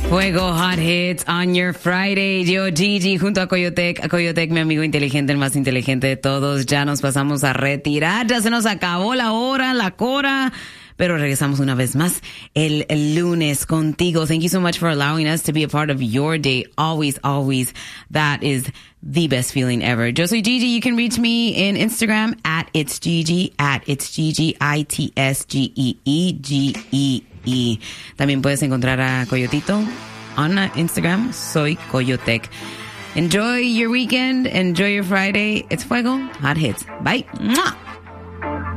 Fuego Hot Hits on your Friday. Yo, Gigi, junto a Coyotec. A Coyotec, mi amigo inteligente, el más inteligente de todos. Ya nos pasamos a retirar. Ya se nos acabó la hora, la cora. Pero regresamos una vez más el lunes contigo. Thank you so much for allowing us to be a part of your day. Always, always. That is the best feeling ever. Yo soy Gigi. You can reach me in Instagram at It's Gigi, ITSGEE. También puedes encontrar a Coyotito on Instagram. Soy Coyotec. Enjoy your weekend. Enjoy your Friday. It's Fuego Hot Hits. Bye. Mwah.